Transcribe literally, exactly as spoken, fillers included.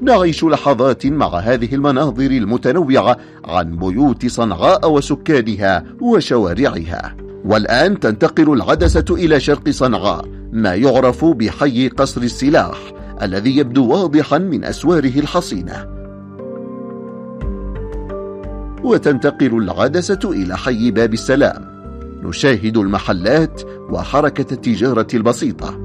نعيش لحظات مع هذه المناظر المتنوعة عن بيوت صنعاء وسكانها وشوارعها. والآن تنتقل العدسة إلى شرق صنعاء، ما يعرف بحي قصر السلاح الذي يبدو واضحا من أسواره الحصينة. وتنتقل العدسة إلى حي باب السلام، نشاهد المحلات وحركة التجارة البسيطة.